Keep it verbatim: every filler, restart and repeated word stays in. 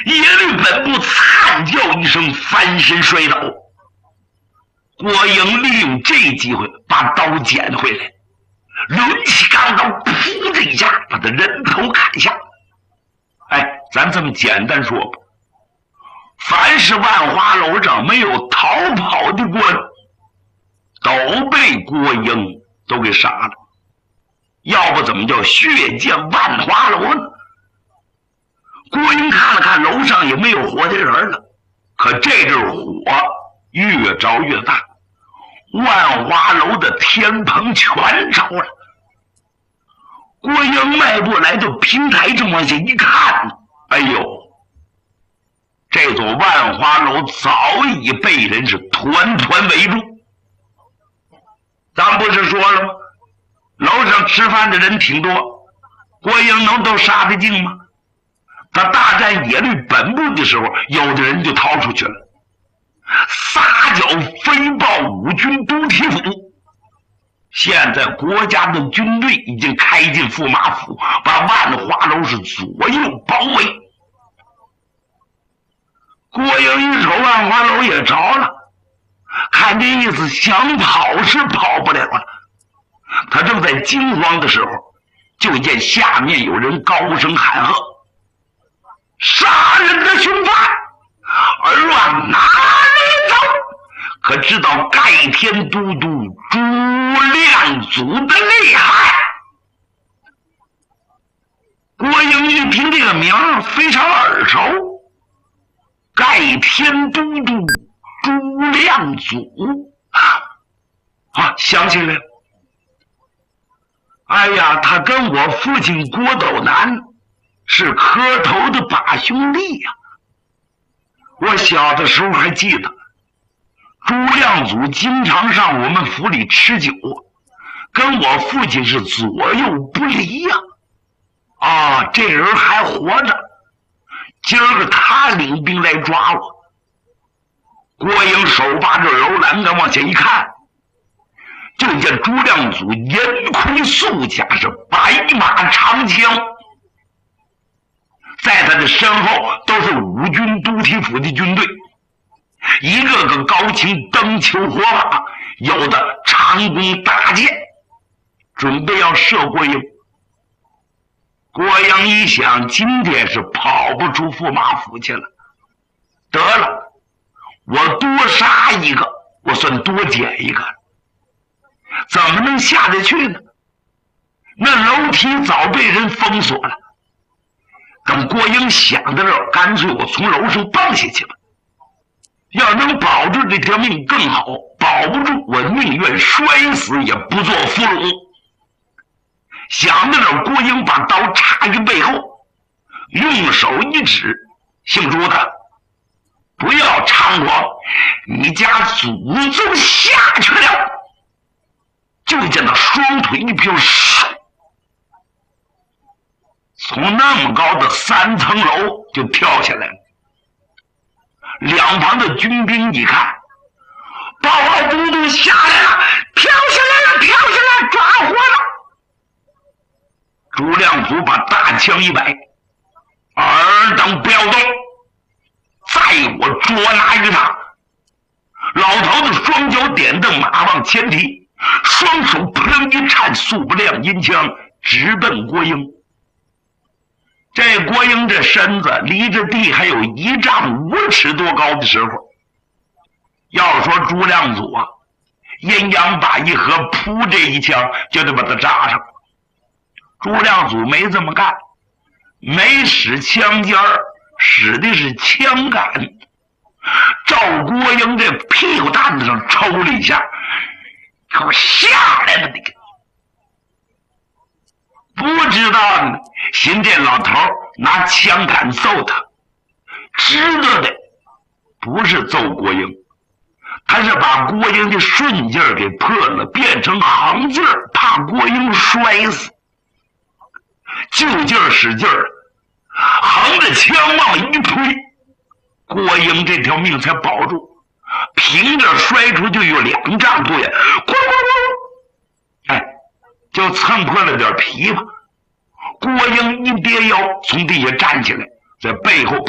耶律本部惨叫一声，翻身摔倒。郭英利用这机会把刀捡回来，抡起钢刀，噗的一下把他人头砍下。哎，咱这么简单说吧，凡是万花楼上没有逃跑的官，都被郭英都给杀了，要不怎么叫血溅万花楼呢？郭英看了看楼上也没有活的人了，可这阵火越着越大，万花楼的天棚全着了。郭英迈步来到平台上往下一看，哎呦，这座万花楼早已被人是团团围住。咱不是说了吗？楼上吃饭的人挺多，郭英能都杀得尽吗？他大战耶律本部的时候，有的人就逃出去了，撒脚飞报五军都提府。现在国家的军队已经开进驸马府，把万花楼是左右包围。郭英一瞅万花楼也着了，看这意思，想跑是跑不了了。他正在惊慌的时候，就见下面有人高声喊喝：“杀人的凶犯，儿往哪里走？”可知道盖天都督朱亮祖的厉害。郭英一听这个名儿非常耳熟，盖天都督朱亮祖啊，想起来了。哎呀，他跟我父亲郭斗南是磕头的把兄弟呀、啊！我小的时候还记得，朱亮祖经常上我们府里吃酒，跟我父亲是左右不离呀、啊！啊，这人还活着，今儿个他领兵来抓我。郭英手把着楼栏杆往下一看，就见朱亮祖银盔素甲，是白马长枪，在他的身后都是五军都提府的军队，一个个高擎灯球火把，有的长弓大箭，准备要射郭英。郭英一想，今天是跑不出驸马府去了，得了，我多杀一个，我算多捡一个，怎么能下得去呢？那楼梯早被人封锁了。等郭英想到这儿，干脆我从楼上蹦下去吧。要能保住这条命更好，保不住我宁愿摔死也不做俘虏。想到这儿，郭英把刀插于背后，用手一指：“姓朱的，不要猖狂，你家祖宗下去了！”就见他双腿一飘，从那么高的三层楼就跳下来了。两旁的军兵一看，报告都督下来了，跳下来了，跳下来，抓获了。朱亮祖把大枪一摆：“尔等不要动，在我捉拿于他。”老头子双脚点蹬，马往前提，双手砰一颤，速不亮阴枪直奔郭英。这郭英这身子离着地还有一丈五尺多高的时候，要说朱亮祖啊，阴阳把一合，扑这一枪就得把他扎上。朱亮祖没这么干，没使枪尖儿，使的是枪杆，照郭英这屁股蛋子上抽了一下，给我下来吧你个！不知道呢，寻这老头拿枪杆揍他，知道的不是揍郭英，他是把郭英的顺劲儿给破了，变成横劲儿，怕郭英摔死，就劲儿使劲儿，横着枪往一推，郭英这条命才保住，平着摔出去有两丈多远，咣咣咣，哎，就蹭破了点皮吧。郭英一跌腰，从地下站起来，在背后